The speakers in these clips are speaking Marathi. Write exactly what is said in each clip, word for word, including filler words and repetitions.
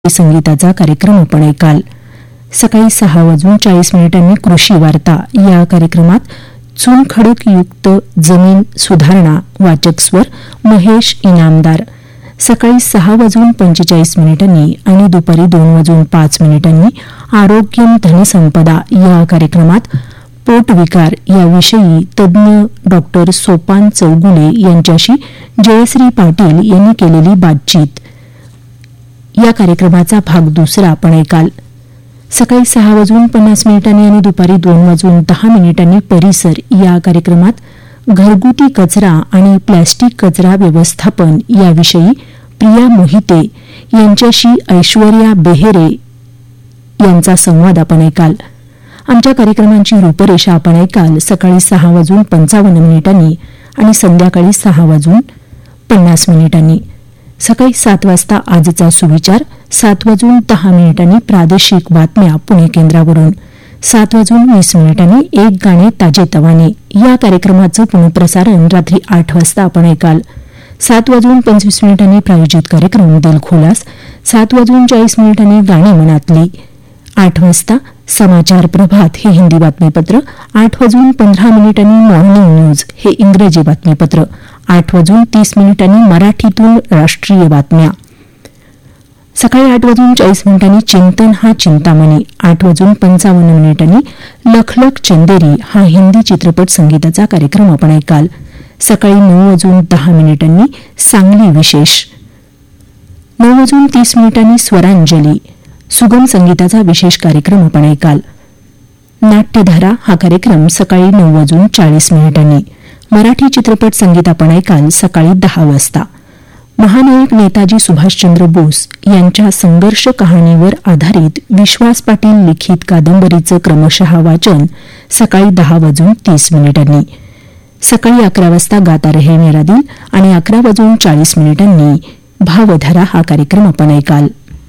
संगीताचा कार्यक्रम आपण ऐकाल. सकाळी सहा वाजून चाळीस मिनिटांनी कृषी वार्ता या कार्यक्रमात चुनखडक युक्त जमीन सुधारणा वाचक स्वर महेश इनामदार. सकाळी सहा वाजून पंचेचाळीस मिनिटांनी आणि दुपारी दोन वाजून पाच मिनिटांनी आरोग्यम धनसंपदा या कार्यक्रमात पोटविकार याविषयी तज्ज्ञ डॉक्टर सोपान चौगुले यांच्याशी जयश्री पाटील यांनी केलेली बातचीत या कार्यक्रमाचा भाग दुसरा आपण ऐकाल. सकाळी सहा वाजून पन्नास मिनिटांनी आणि दुपारी दोन वाजून दहा मिनिटांनी परिसर या कार्यक्रमात घरगुती कचरा आणि प्लॅस्टिक कचरा व्यवस्थापन याविषयी प्रिया मोहिते यांच्याशी ऐश्वर्या बेहेरे यांचा संवाद आपण ऐकाल. आमच्या कार्यक्रमांची रूपरेषा आपण ऐकाल सकाळी सहा वाजून पंचावन्न मिनिटांनी आणि संध्याकाळी सहा वाजून पन्नास मिनिटांनी. सकाळी सात वाजता आजचा सुविचार, सात वाजून दहा मिनिटांनी प्रादेशिक बातम्या पुणे केंद्रावरून, सात वाजून वीस मिनिटांनी एक गाणे ताजेतवाने या कार्यक्रमाचं पुनःप्रसारण रात्री आठ वाजता आपण ऐकाल. सात वाजून पंचवीस मिनिटांनी प्रायोजित कार्यक्रम दिलखुलास, सात वाजून चाळीस मिनिटांनी गाणी मनातली, आठ वाजता समाचार प्रभात हे हिंदी बातमीपत्र, आठ वाजून पंधरा मिनिटांनी मॉर्निंग न्यूज हे इंग्रजी बातमीपत्र, आठ वाजून तीस मिनिटांनी मराठीतून राष्ट्रीय बातम्या. सकाळी आठ वाजून चाळीस मिनिटांनी चिंतन हा चिंतामणी, आठ वाजून पंचावन्न मिनिटांनी लखलख चंदेरी हा हिंदी चित्रपट संगीताचा कार्यक्रम आपण ऐकाल. सकाळी नऊ वाजून दहा मिनिटांनी सांगली विशेष, नऊ वाजून तीस मिनिटांनी स्वरांजली सुगम संगीताचा विशेष कार्यक्रम आपण ऐकाल. नाट्यधारा हा कार्यक्रम सकाळी नऊ वाजून चाळीस मिनिटांनी. मराठी चित्रपट संगीत आपण ऐकाल सकाळी दहा वाजता. महानायक नेताजी सुभाषचंद्र बोस यांच्या संघर्ष कहाणीवर आधारित विश्वास पाटील लिखित कादंबरीचं क्रमशः वाचन सकाळी दहा वाजून तीस मिनिटांनी. सकाळी अकरा वाजता गाता रहे मेरा दिल आणि अकरा वाजून चाळीस मिनिटांनी भावधारा हा कार्यक्रम आपण ऐकाल.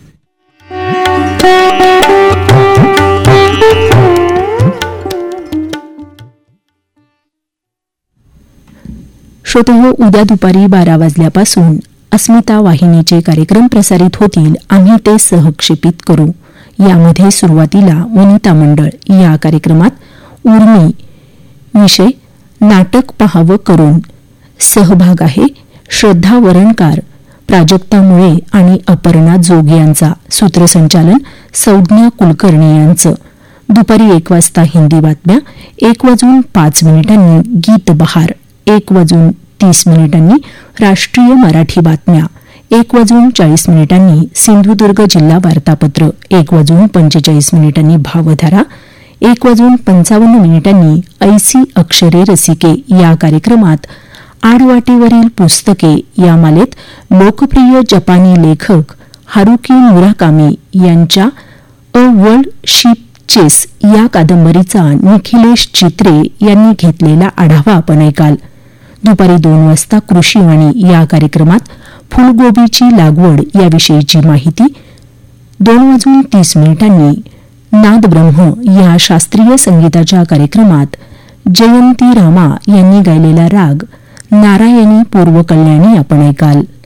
श्रोतेहो, उद्या दुपारी बारा वाजल्यापासून अस्मिता वाहिनीचे कार्यक्रम प्रसारित होतील. आम्ही ते सहक्षेपित करू. यामध्ये सुरुवातीला वनिता मंडळ या कार्यक्रमात उर्मी विषय नाटक पहावं करून सहभाग आहे श्रद्धा वरणकार, प्राजक्ता मुळे आणि अपर्णा जोग यांचा. सूत्रसंचालन संज्ञा कुलकर्णी यांचं. दुपारी एक वाजता हिंदी बातम्या, एक वाजून पाच मिनिटांनी गीत बहार, एक वाजून तीस मिनिटांनी राष्ट्रीय मराठी बातम्या, एक वाजून चाळीस मिनिटांनी सिंधुदुर्ग जिल्हा वार्तापत्र, एक वाजून पंचेचाळीस मिनिटांनी भावधारा, एक वाजून पंचावन्न मिनिटांनी ऐसी अक्षरे रसिके या कार्यक्रमात आडवाटेवरील पुस्तके या मालेत लोकप्रिय जपानी लेखक हारुकी मुराकामी यांच्या अ वर्ल्ड शिप चेस या कादंबरीचा निखिलेश चित्रे यांनी घेतलेला आढावा आपण ऐकाल. दुपारी दोन वाजता कृषीवाणी या कार्यक्रमात फुलगोबीची लागवड याविषयीची माहिती, दोन वाजून तीस मिनिटांनी नादब्रह्म या शास्त्रीय संगीताच्या कार्यक्रमात जयंती रामा यांनी गायलेला राग नारायणी पूर्वकल्याणी आपण ऐकाल.